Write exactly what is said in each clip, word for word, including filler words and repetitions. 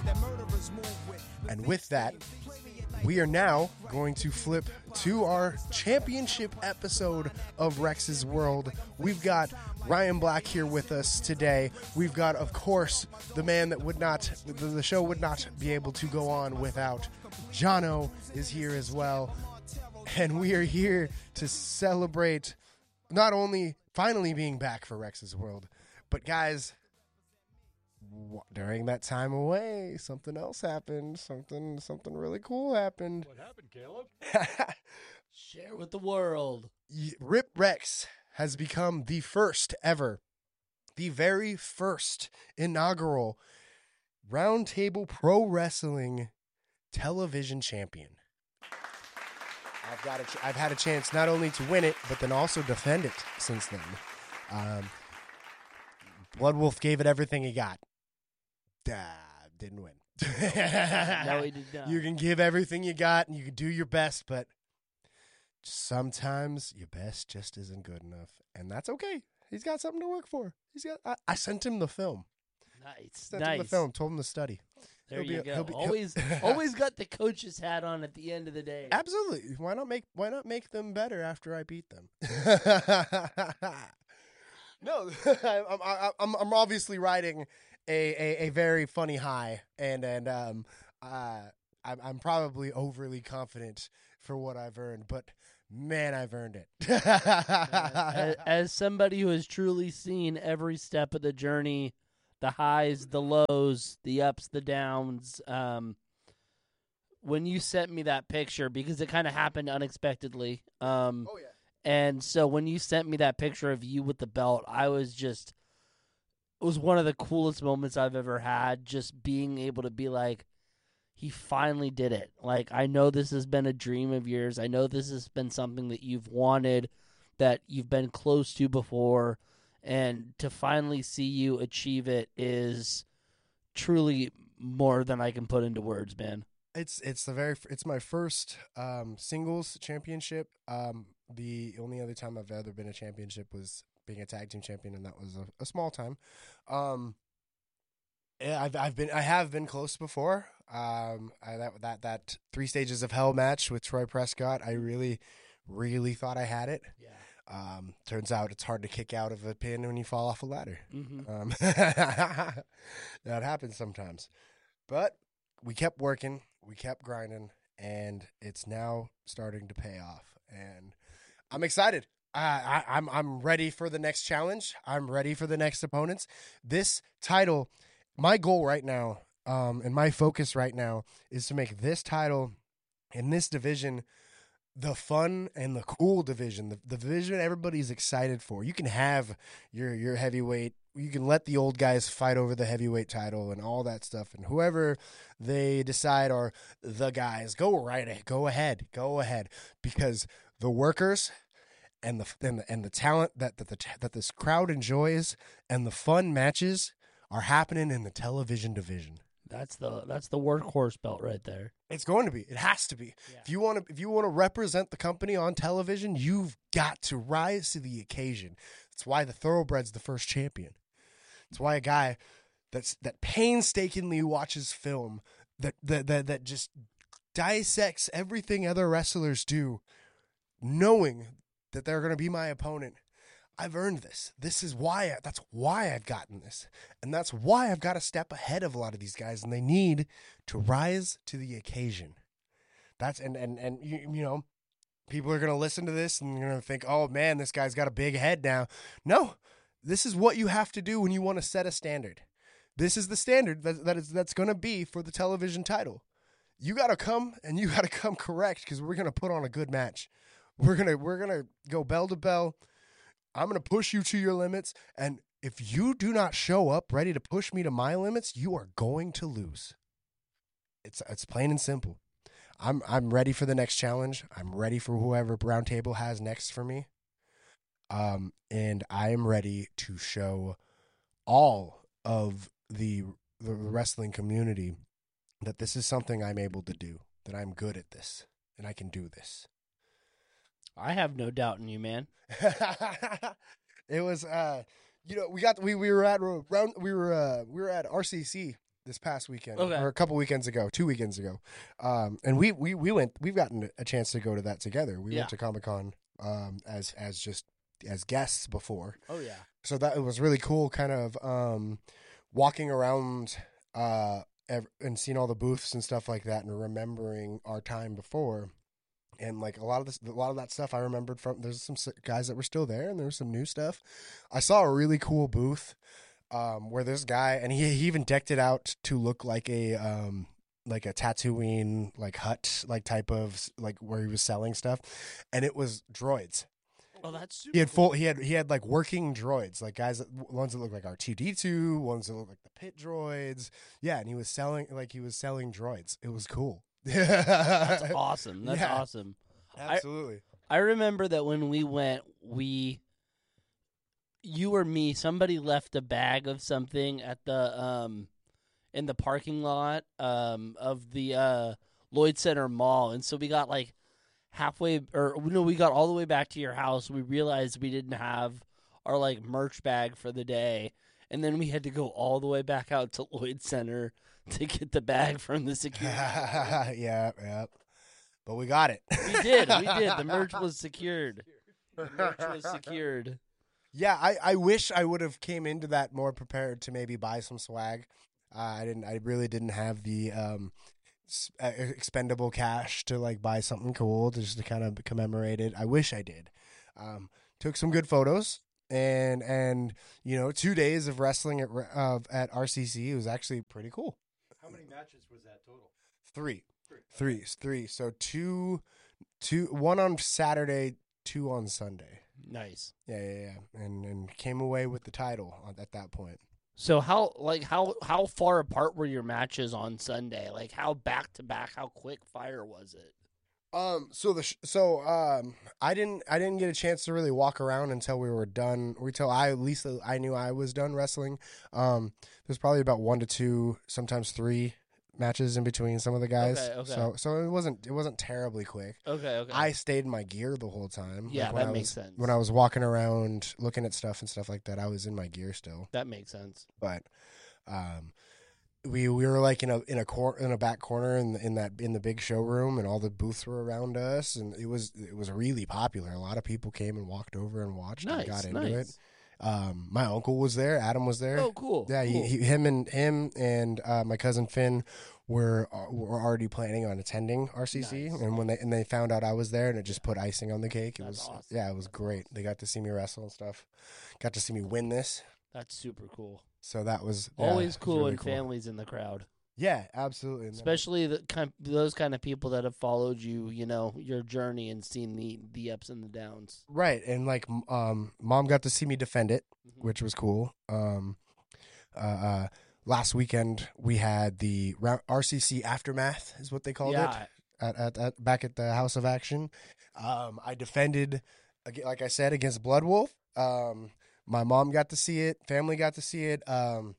And with that, we are now going to flip to our championship episode of Rex's World. We've got Ryan Black here with us today. We've got, of course, the man that would not, the show would not be able to go on without. Jono is here as well. And we are here to celebrate not only finally being back for Rex's World, but guys, during that time away, something else happened. Something something really cool happened. What happened, Caleb? Share with the world. Rip Rex has become the first ever, the very first inaugural Roundtable Pro Wrestling television champion. I've got a ch- I've had a chance not only to win it, but then also defend it since then. Um, Blood Wolf gave it everything he got. Ah, didn't win. No, he did not. You can give everything you got and you can do your best, but sometimes your best just isn't good enough, and that's okay. He's got something to work for. He's got. I, I sent him the film. Nice, Sent nice. him the film. Told him to study. There He'll you be- go. he'll be- he'll- always, always got the coach's hat on at the end of the day. Absolutely. Why not make Why not make them better after I beat them? No, I'm, I'm I'm I'm obviously riding a, a, a very funny high, and and um uh I'm I'm probably overly confident for what I've earned, but man, I've earned it. as, as somebody who has truly seen every step of the journey, the highs, the lows, the ups, the downs. Um, when you sent me that picture, because it kind of happened unexpectedly. Um, Oh yeah. And so when you sent me that picture of you with the belt, I was just, it was one of the coolest moments I've ever had, just being able to be like, he finally did it. Like, I know this has been a dream of yours. I know this has been something that you've wanted, that you've been close to before. And to finally see you achieve it is truly more than I can put into words, man. It's it's the very it's my first um, singles championship. Um, the only other time I've ever been a championship was being a tag team champion, and that was a, a small time. Um, yeah, I've I've been I have been close before. Um, I, that that that three stages of hell match with Troy Prescott, I really really thought I had it. Yeah. Um, turns out it's hard to kick out of a pin when you fall off a ladder. Mm-hmm. Um, that happens sometimes, but we kept working, we kept grinding, and it's now starting to pay off. And I'm excited. I, I, I'm I'm ready for the next challenge. I'm ready for the next opponents. This title, my goal right now, um, and my focus right now is to make this title in this division the fun and the cool division, the, the division everybody's excited for. You can have your your heavyweight. You can let the old guys fight over the heavyweight title and all that stuff. And whoever they decide are the guys, go right ahead, go ahead, go ahead. Because the workers and the and the, and the talent that that the that this crowd enjoys and the fun matches are happening in the television division. That's the that's the workhorse belt right there. It's going to be. It has to be. Yeah. If you want to, if you want to represent the company on television, you've got to rise to the occasion. That's why the Thoroughbred's the first champion. It's why a guy that's that painstakingly watches film, that that that, that just dissects everything other wrestlers do, knowing that they're going to be my opponent. I've earned this. This is why. I, that's why I've gotten this, and that's why I've got a step ahead of a lot of these guys, and they need to rise to the occasion. That's and and and you, you know, people are going to listen to this and you're going to think, "Oh man, this guy's got a big head now." No, this is what you have to do when you want to set a standard. This is the standard that that is that's going to be for the television title. You got to come and you got to come correct because we're going to put on a good match. We're gonna we're gonna go bell to bell. I'm going to push you to your limits, and if you do not show up ready to push me to my limits, you are going to lose. It's it's plain and simple. I'm I'm ready for the next challenge. I'm ready for whoever Roundtable has next for me. Um, and I am ready to show all of the the wrestling community that this is something I'm able to do, that I'm good at this, and I can do this. I have no doubt in you, man. It was, uh, you know, we got we we were at round we were uh, we were at R C C this past weekend, Okay. or a couple weekends ago, two weekends ago, um, and we, we we went. We've gotten a chance to go to that together. We Yeah. went to Comic Con um, as as just as guests before, Oh yeah. so that it was really cool. Kind of um, walking around uh, ev- and seeing all the booths and stuff like that, and remembering our time before. And like a lot of this, a lot of that stuff I remembered from. There's some s- guys that were still there, and there was some new stuff. I saw a really cool booth um, where this guy, and he, he even decked it out to look like a um, like a Tatooine like hut like type of like where he was selling stuff, and it was droids. Oh, that's super He had cool. full. He had he had like working droids, like guys, that, ones that look like R two D two, ones that look like the pit droids. Yeah, and he was selling like he was selling droids. It was cool. That's awesome. That's Yeah. awesome. Absolutely. I remember that when we went, we, you or me, somebody left a bag of something at the um, in the parking lot um of the uh Lloyd Center Mall, and so we got like halfway, or no, we got all the way back to your house. We realized we didn't have our like merch bag for the day, and then we had to go all the way back out to Lloyd Center to get the bag from the security. yeah, yeah. But we got it. We did, we did. The merch was secured. The merch was secured. Yeah, I, I wish I would have came into that more prepared to maybe buy some swag. Uh, I didn't. I really didn't have the um, s- uh, expendable cash to like buy something cool to just to kind of commemorate it. I wish I did. Um, took some good photos, and and you know, two days of wrestling at re- uh, at R C C. It was actually pretty cool. How many matches was that total? Three, Three. three, three. So two, two, one on Saturday, two on Sunday. Nice. Yeah, yeah, yeah, and and came away with the title on- at that point. So how like how how far apart were your matches on Sunday? Like how back to back? How quick fire was it? Um, so the sh- so um, I didn't I didn't get a chance to really walk around until we were done. Until I at least I knew I was done wrestling. Um, there's probably about one to two, sometimes three matches in between some of the guys. Okay, okay. So so it wasn't it wasn't terribly quick. Okay, okay. I stayed in my gear the whole time. Yeah, Like, when that I makes was, sense. When I was walking around looking at stuff and stuff like that, I was in my gear still. that makes sense. But um, we we were like in a in a cor- in a back corner in the, in that in the big showroom, and all the booths were around us, and it was it was really popular. A lot of people came and walked over and watched Nice, and got into nice. it. Um, my uncle was there. Adam was there. Oh, cool. Yeah, cool. he, he, him and him and uh, my cousin Finn were uh, were already planning on attending R C C, Nice. and when they and they found out I was there, and it just put icing on the cake. It That's was awesome. yeah, it was great. They got to see me wrestle and stuff. Got to see me win this, That's super cool. so that was yeah, Always it was cool really when cool. families in the crowd, Yeah, absolutely. And then- especially the kind those kind of people that have followed you, you know, your journey and seen the the ups and the downs. right, and like m- um, mom got to see me defend it, Mhm. which was cool. Um, uh, uh, last weekend we had the Ra- R C C aftermath, is what they called it. Yeah, At, at, at back at the House of Action. Um, I defended, ag- like I said, against Blood Wolf. Um, my mom got to see it. Family got to see it. Um,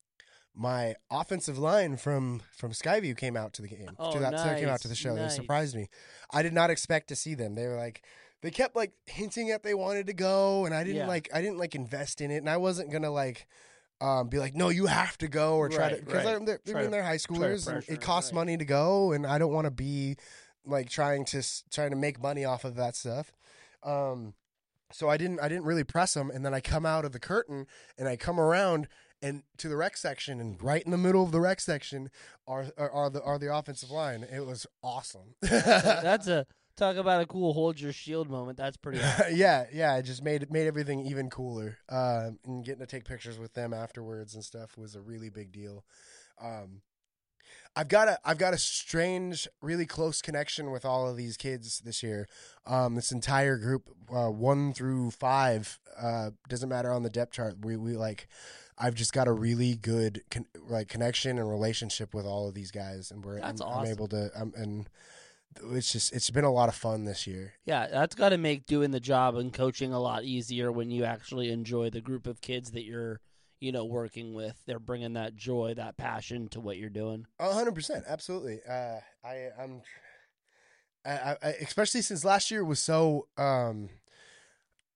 my offensive line from from Skyview came out to the game. Oh, to that, so they came out nice, to the show. nice. They surprised me. I did not expect to see them. They were like, they kept like hinting that they wanted to go, and I didn't Yeah. like, I didn't like invest in it, and I wasn't gonna like. Um, be like, no, you have to go, or try to, Right, because right. they're, they're, Try I mean, to- they're high try to schoolers, and pressure, it costs right. money to go, and I don't want to be like trying to s- trying to make money off of that stuff. Um, so I didn't I didn't really press them, and then I come out of the curtain and I come around and to the rec section, and right in the middle of the rec section are are, are the are the offensive line. It was awesome. that's a talk about a cool hold your shield moment. That's pretty awesome. yeah, yeah, it just made made everything even cooler. Um, and getting to take pictures with them afterwards and stuff was a really big deal. Um, I've got a I've got a strange, really close connection with all of these kids this year. Um, this entire group, uh, one through five, uh, doesn't matter on the depth chart. We we like. I've just got a really good con- like connection and relationship with all of these guys, and we're That's I'm, I'm awesome. able to. Um, and it's just it's been a lot of fun this year. Yeah, that's got to make doing the job and coaching a lot easier when you actually enjoy the group of kids that you're, you know, working with. They're bringing that joy, that passion to what you're doing. A hundred percent, absolutely. Uh, I, I'm, I, I, especially since last year was so, um,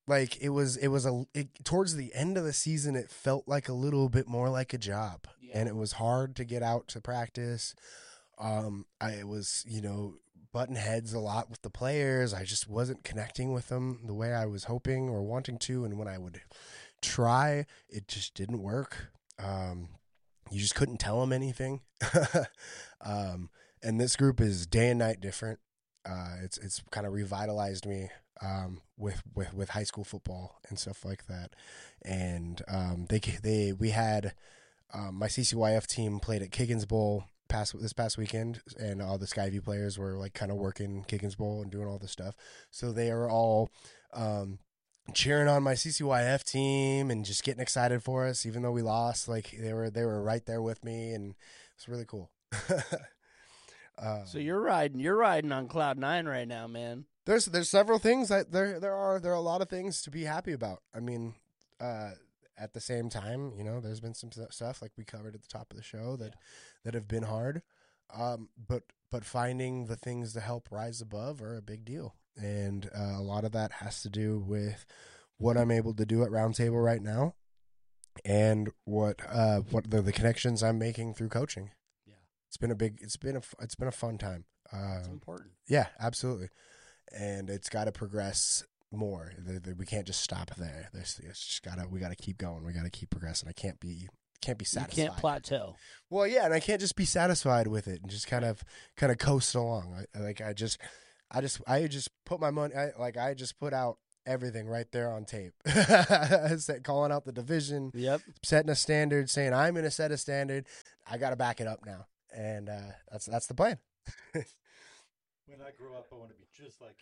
Like it was, it was a it, towards the end of the season, it felt like a little bit more like a job, Yeah. and it was hard to get out to practice. Um, I was, you know, butting heads a lot with the players. I just wasn't connecting with them the way I was hoping or wanting to, and when I would try, it just didn't work. Um, you just couldn't tell them anything. um, and this group is day and night different. Uh, it's it's kind of revitalized me um, with, with with high school football and stuff like that. And um, they they we had um, my C C Y F team played at Kiggins Bowl past this past weekend, and all the Skyview players were like kind of working Kiggins Bowl and doing all this stuff. So they are all um, cheering on my C C Y F team and just getting excited for us, even though we lost. Like they were they were right there with me, and it's really cool. Uh, So you're riding, you're riding on cloud nine right now, man. There's there's several things that there there are there are a lot of things to be happy about. I mean, uh, at the same time, you know, there's been some stuff like we covered at the top of the show that that have been hard. Um, but but finding the things to help rise above are a big deal, and uh, a lot of that has to do with what I'm able to do at Roundtable right now, and what uh what the, the connections I'm making through coaching. It's been a big. It's been a. It's been a fun time. It's Um, important. yeah, absolutely, and it's got to progress more. The, the, we can't just stop there. There's, it's just gotta. We gotta keep going. We gotta keep progressing. I can't be. Can't be You satisfied. can't plateau. Well, yeah, and I can't just be satisfied with it and just kind of, kind of coast along. I, like I just, I just, I just put my money. I, like I just put out everything right there on tape. Calling out the division, Yep. setting a standard, saying I'm going to set a standard. I got to back it up now. And uh, that's that's the plan. When I grow up, I want to be just like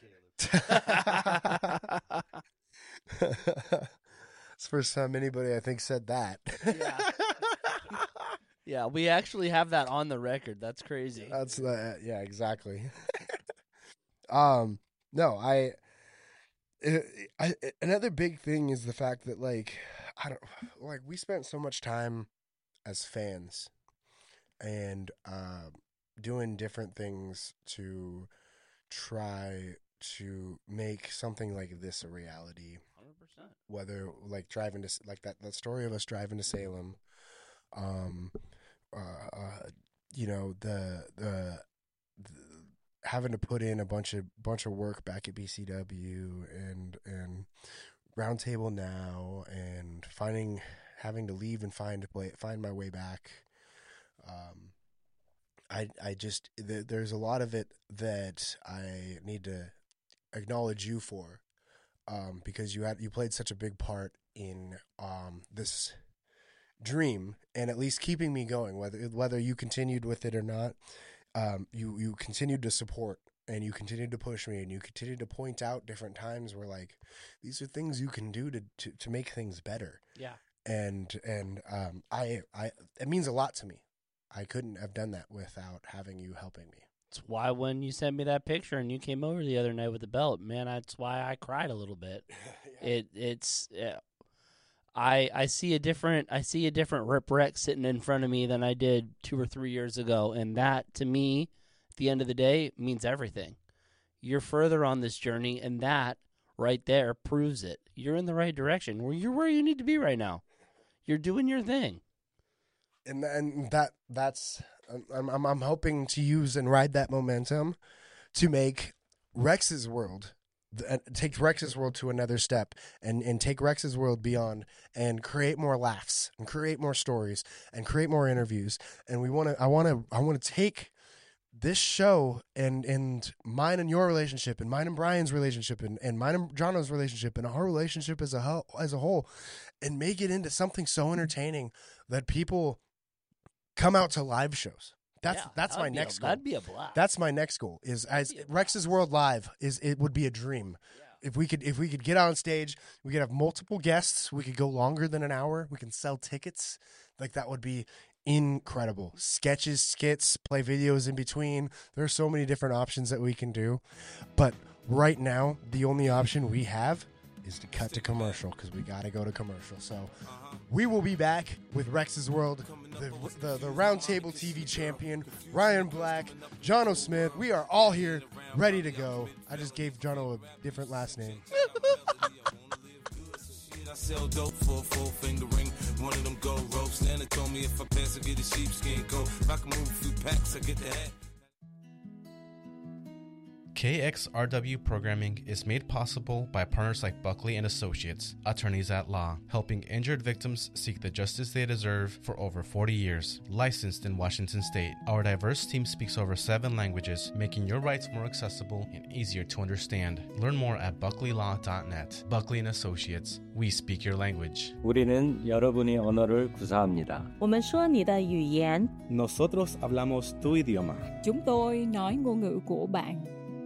Caleb. It's the first time anybody, I think, said that. Yeah. Yeah, we actually have that on the record. That's crazy. That's uh, yeah, exactly. um, no, I, I. Another big thing is the fact that like I don't like we spent so much time as fans and uh, doing different things to try to make something like this a reality. one hundred percent. Whether like driving to like that that story of us driving to Salem, um, uh, uh you know the, the the having to put in a bunch of bunch of work back at B C W and and Roundtable now, and finding having to leave and find find my way back. Um, I I just th- there's a lot of it that I need to acknowledge you for, um, because you had you played such a big part in um this dream and at least keeping me going. Whether whether you continued with it or not, um, you you continued to support and you continued to push me and you continued to point out different times where like these are things you can do to to, to make things better. Yeah. And and um, I I it means a lot to me. I couldn't have done that without having you helping me. It's why when you sent me that picture and you came over the other night with the belt, man, that's why I cried a little bit. Yeah. It it's yeah. I I see a different I see a different Rip Rex sitting in front of me than I did two or three years ago, and that to me, at the end of the day, means everything. You're further on this journey, and that right there proves it. You're in the right direction. Where you're where you need to be right now. You're doing your thing. And and that that's I'm I'm I'm hoping to use and ride that momentum to make Rex's world uh, take Rex's world to another step and and take Rex's world beyond and create more laughs and create more stories and create more interviews. And we want to I want to I want to take this show and and mine and your relationship and mine and Brian's relationship and, and mine and Jono's relationship and our relationship as a whole, as a whole and make it into something so entertaining that people come out to live shows. That's Yeah, that's my that'd be next a, goal. That'd be a blast. That's my next goal. Is as be a Rex's World Live is it would be a dream. Yeah. If we could if we could get on stage, we could have multiple guests. We could go longer than an hour. We can sell tickets. Like that would be incredible. Sketches, skits, play videos in between. There are so many different options that we can do. But right now, the only option we have is to cut to commercial because we got to go to commercial. So we will be back with Rex's World, the, the, the Roundtable T V champion, Ryan Black, Jono Smith. We are all here ready to go. I just gave Jono a different last name. sell dope for a full finger ring. One of them gold ropes. Nana told me if I pass, I get a sheepskin coat. If I can move a few packs, I get the hat. K X R W programming is made possible by partners like Buckley and Associates, attorneys at law, helping injured victims seek the justice they deserve for over forty years. Licensed in Washington State, our diverse team speaks over seven languages, making your rights more accessible and easier to understand. Learn more at buckley law dot net. Buckley and Associates, we speak your language. 우리는 여러분의 언어를 구사합니다. 我们说你的语言. Nosotros hablamos tu idioma. Chúng tôi nói ngôn ngữ của bạn.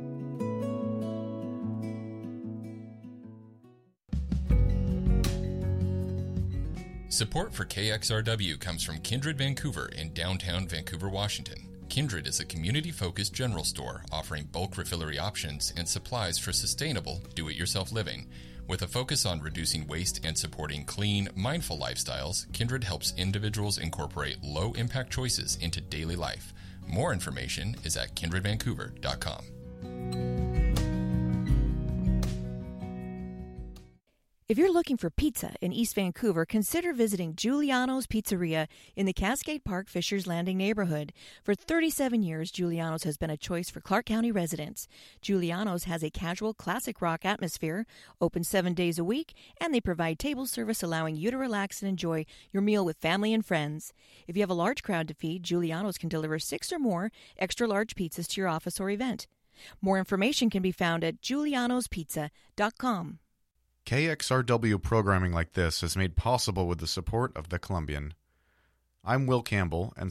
Support for K X R W comes from Kindred Vancouver in downtown Vancouver, Washington. Kindred is a community-focused general store offering bulk refillery options and supplies for sustainable, do-it-yourself living. With a focus on reducing waste and supporting clean, mindful lifestyles, Kindred helps individuals incorporate low-impact choices into daily life. More information is at kindred vancouver dot com. If you're looking for pizza in East Vancouver, consider visiting Giuliano's Pizzeria in the Cascade Park Fishers Landing neighborhood. For thirty-seven years, Giuliano's has been a choice for Clark County residents. Giuliano's has a casual, classic rock atmosphere, open seven days a week, and they provide table service allowing you to relax and enjoy your meal with family and friends. If you have a large crowd to feed, Giuliano's can deliver six or more extra-large pizzas to your office or event. More information can be found at giulianos pizza dot com. K X R W programming like this is made possible with the support of the Columbian. I'm Will Campbell, and